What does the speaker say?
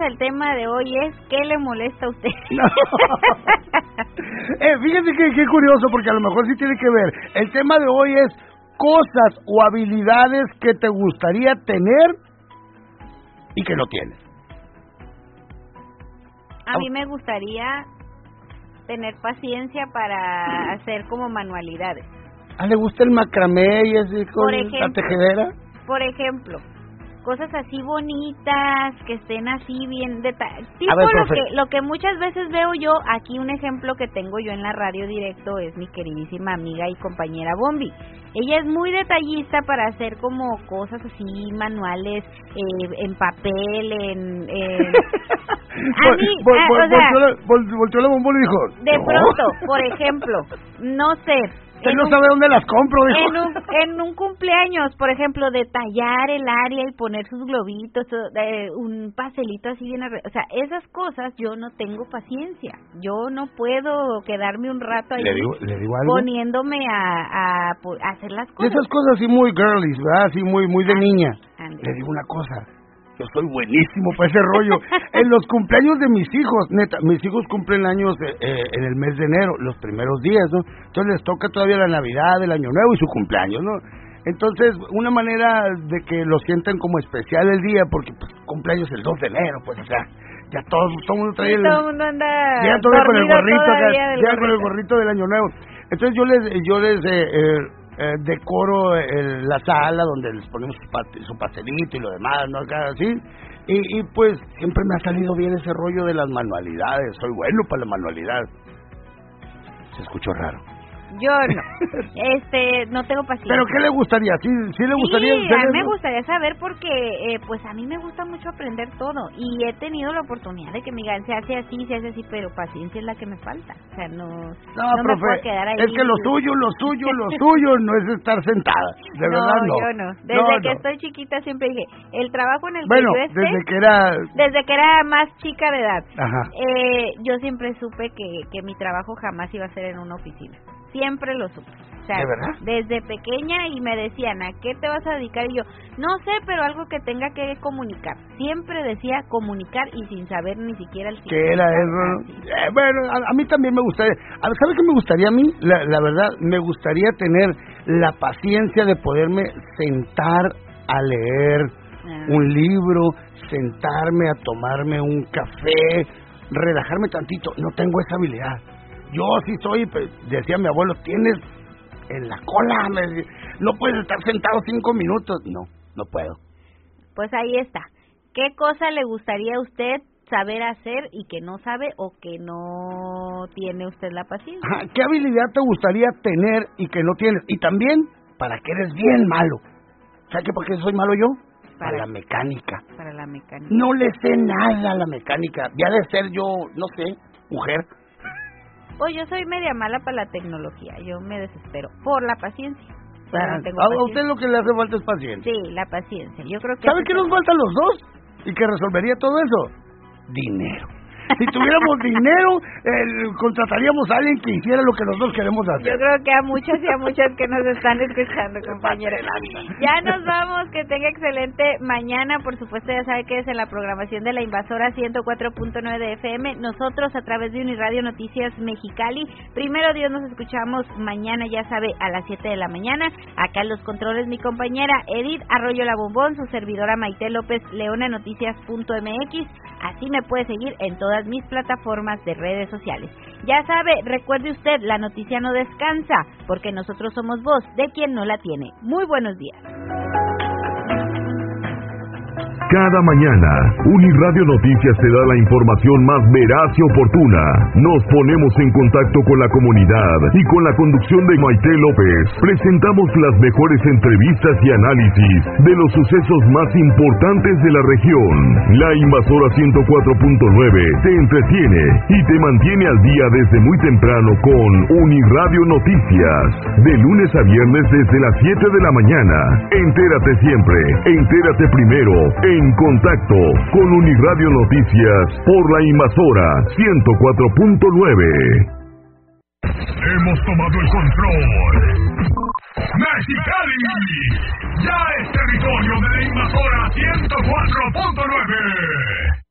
El tema de hoy es ¿qué le molesta a usted? No. Fíjate qué curioso, porque a lo mejor sí tiene que ver. El tema de hoy es cosas o habilidades que te gustaría tener y que no tienes. A mí me gustaría tener paciencia para hacer como manualidades. ¿Le gusta el macramé y así con la tejedera? Por ejemplo, cosas así bonitas, que estén así bien detalladas. Tipo lo que muchas veces veo yo, aquí un ejemplo que tengo yo en la radio directo es mi queridísima amiga y compañera Bombi. Ella es muy detallista para hacer como cosas así manuales, en papel, volteó la bomba y dijo... De pronto, por ejemplo, no sé... Él no sabe dónde las compro, dijo. En un cumpleaños, por ejemplo, detallar el área y poner sus globitos, un pastelito así bien o sea, esas cosas yo no tengo paciencia. Yo no puedo quedarme un rato ahí ¿Le digo algo? Poniéndome a hacer las cosas. Esas cosas así muy girlies, ¿verdad? Así muy de niña. Le digo una cosa. Yo soy buenísimo para ese rollo. En los cumpleaños de mis hijos, neta, mis hijos cumplen años en el mes de enero, los primeros días, ¿no? Entonces les toca todavía la Navidad, el Año Nuevo y su cumpleaños, ¿no? Entonces, una manera de que lo sientan como especial el día, porque pues, cumpleaños el 2 de enero, pues, o sea, ya todo el mundo trae todo el mundo anda llega todavía con el gorrito, llega con el gorrito del Año Nuevo. Entonces yo les decoro la sala donde les ponemos su pastelito y lo demás, ¿no? Acá así. Y pues siempre me ha salido bien ese rollo de las manualidades. Soy bueno para la manualidad. Se escuchó raro. Yo no. No tengo paciencia. ¿Pero qué le gustaría? ¿Sí le gustaría? Sí, a mí me gustaría saber porque, pues a mí me gusta mucho aprender todo. Y he tenido la oportunidad de que me digan, se hace así, pero paciencia es la que me falta. O sea, no profe, me puedo quedar ahí. Es que lo suyo no es estar sentada. De verdad no. Yo no. Desde que estoy chiquita siempre dije, el trabajo en el que yo esté... Desde que era más chica de edad. Ajá. Yo siempre supe que mi trabajo jamás iba a ser en una oficina. Siempre lo supe. O sea, ¿de verdad? Desde pequeña y me decían, ¿a qué te vas a dedicar? Y yo, no sé, pero algo que tenga que comunicar. Siempre decía comunicar y sin saber ni siquiera el significado. ¿Qué era eso? Bueno, a mí también me gustaría. ¿Sabes qué me gustaría a mí? La verdad, me gustaría tener la paciencia de poderme sentar a leer un libro, sentarme a tomarme un café, relajarme tantito. No tengo esa habilidad. Yo sí soy, pues, decía mi abuelo, tienes en la cola, no puedes estar sentado 5 minutos. No puedo. Pues ahí está. ¿Qué cosa le gustaría a usted saber hacer y que no sabe o que no tiene usted la paciencia? ¿Qué habilidad te gustaría tener y que no tienes? Y también, ¿para qué eres bien malo? ¿Sabes por qué soy malo yo? Para la mecánica. Para la mecánica. No le sé nada a la mecánica. Ya de ser yo, no sé, mujer. Pues yo soy media mala para la tecnología, yo me desespero por la paciencia. A usted lo que le hace falta es paciencia. Sí, la paciencia. Yo creo que ¿sabe qué nos falta a los dos? ¿Y que resolvería todo eso? Dinero. Si tuviéramos dinero, contrataríamos a alguien que hiciera lo que los dos queremos hacer. Yo creo que a muchos y a muchas que nos están escuchando, compañera. Ya nos vamos, que tenga excelente mañana. Por supuesto, ya sabe que es en la programación de La Invasora 104.9 de FM. Nosotros a través de Uniradio Noticias Mexicali. Primero Dios, nos escuchamos mañana, ya sabe, a las 7 de la mañana. Acá en los controles mi compañera Edith Arroyo La Bombón, su servidora Maite López Leona, noticias.mx. Así me puede seguir en todas mis plataformas de redes sociales. Ya sabe, recuerde usted, la noticia no descansa, porque nosotros somos voz de quien no la tiene. Muy buenos días. Cada mañana, Uniradio Noticias te da la información más veraz y oportuna. Nos ponemos en contacto con la comunidad y con la conducción de Maite López presentamos las mejores entrevistas y análisis de los sucesos más importantes de la región. La Invasora 104.9 te entretiene y te mantiene al día desde muy temprano con Uniradio Noticias. De lunes a viernes desde las 7 de la mañana. Entérate siempre, entérate primero, en contacto con Uniradio Noticias por La Invasora 104.9. Hemos tomado el control. Mexicali ya es territorio de La Invasora 104.9.